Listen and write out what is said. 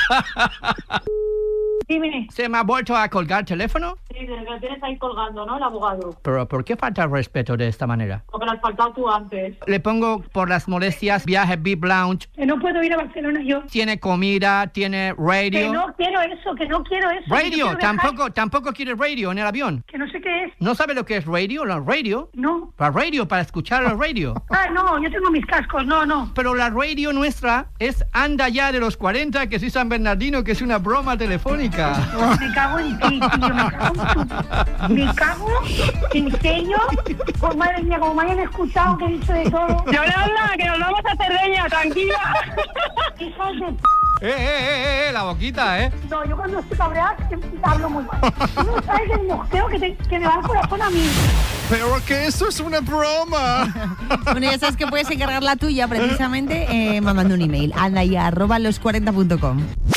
Dime. ¿Se me ha vuelto a colgar el teléfono? Sí, desde que tienes ahí colgando, ¿no? El abogado. Pero ¿por qué falta el respeto de esta manera? Porque lo has faltado tú antes. Le pongo por las molestias viaje VIP Lounge. Que no puedo ir a Barcelona yo. Tiene comida, tiene radio. Que no quiero eso, que no quiero eso. Radio, tampoco quiere radio en el avión. Que no sé qué es. ¿No sabe lo que es radio? La radio. No. La radio, para escuchar la radio. No, yo tengo mis cascos, no. Pero la radio nuestra es Anda Ya de los 40, que soy San Bernardino, que es una broma telefónica. Me cago en ti, tío, me cago en serio. Pues madre mía, como me hayan escuchado que he dicho de todo. Yolanda, que nos vamos a Cerdeña, tranquila. Hijos de La boquita, No, yo cuando estoy cabreada hablo muy mal. Tú no sabes el mosqueo que me va al corazón a mí. Pero que esto es una broma. Bueno, ya sabes que puedes encargar la tuya precisamente mandando un email. andaya@los40.com.